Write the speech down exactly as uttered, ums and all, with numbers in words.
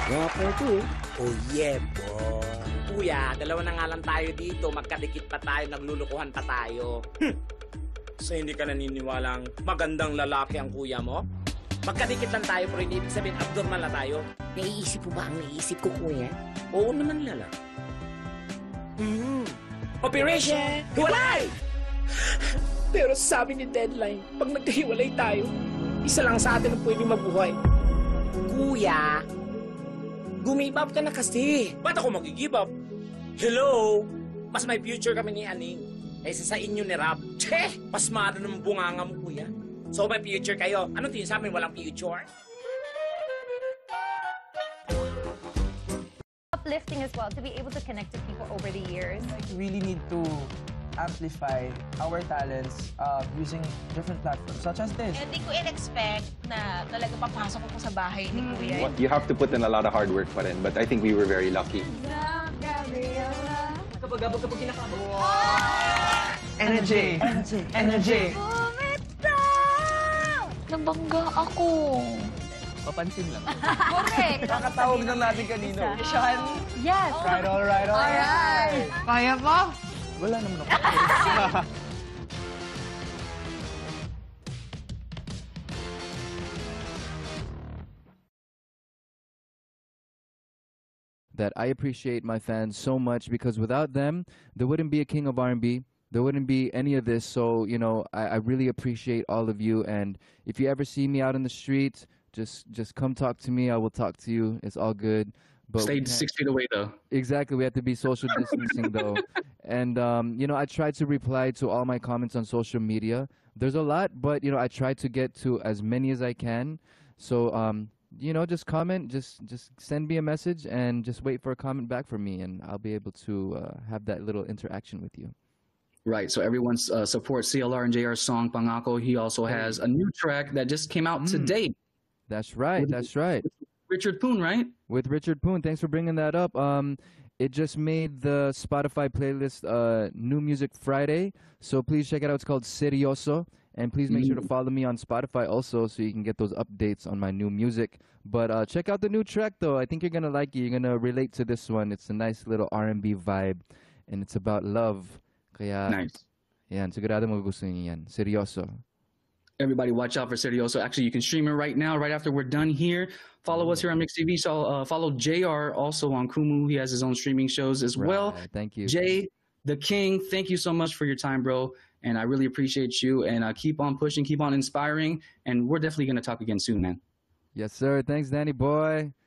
Gwapo to. Oh yeah, boy. Kuya, dalawa na nga lang tayo dito. Magkadikit pa tayo, naglulukuhan pa tayo. Hm. So hindi ka naniniwalang magandang lalaki ang kuya mo? Magkadikit lang tayo pero hindi ibig sabihin abnormal na tayo. Naiisip mo ba ang naiisip ko, kuya? Oo naman, Lala. Mm. Operation Hiwalay! Pero sabi ni Deadline, pag nagkahiwalay tayo, isa lang sa atin ang pwedeng mabuhay. Kuya, gumib up ka na kasi. Ba't ako mag-give up? Hello? Mas may future kami ni Aning. Kaysa sa inyo ni Rap. Che! Pasmado naman bunganga mo, kuya. So may future kayo. Ano tingin sa amin walang future? Uplifting as well to be able to connect to people over the years. We really need to amplify our talents uh, using different platforms such as this. Hindi ko in-expect na talaga papasok ko sa bahay ni Kuya. You have to put in a lot of hard work pa rin, but I think we were very lucky. Kapag kapag kapag kinakabo. Energy! Energy! Energy! Bumita! Nabangga ako. Papansin lang. Correct. Kakatawag lang natin kanino. Sean? Yes. Right, all right, all right. Kaya ba? Wala naman ako. That I appreciate my fans so much because without them, there wouldn't be a King of R and B. There wouldn't be any of this. So, you know, I, I really appreciate all of you. And if you ever see me out in the street, just just come talk to me. I will talk to you. It's all good. But Stay we six can't- feet away, though. Exactly. We have to be social distancing, though. And, um, you know, I try to reply to all my comments on social media. There's a lot, but, you know, I try to get to as many as I can. So, um, you know, just comment, just just send me a message and just wait for a comment back from me. And I'll be able to uh, have that little interaction with you. Right. So everyone's uh, supports C L R and J R's song Pangako. He also has a new track that just came out today. That's right. That's right. Richard Poon, right? With Richard Poon. Thanks for bringing that up. Um, it just made the Spotify playlist uh, New Music Friday. So please check it out. It's called Serioso. And please make sure to follow me on Spotify also so you can get those updates on my new music. But uh, check out the new track, though. I think you're going to like it. You're going to relate to this one. It's a nice little R and B vibe. And it's about love. Kaya, Nice. yan, sigurado magugustuhan niyo yan. Seryoso. Everybody watch out for Serioso. Actually, you can stream it right now, right after we're done here. Follow us here on Mix T V. So uh, follow J R also on Kumu. He has his own streaming shows as well. Right, thank you. Jay, the King, thank you so much for your time, bro. And I really appreciate you. And uh, keep on pushing, keep on inspiring. And we're definitely going to talk again soon, man. Yes, sir. Thanks, Danny boy.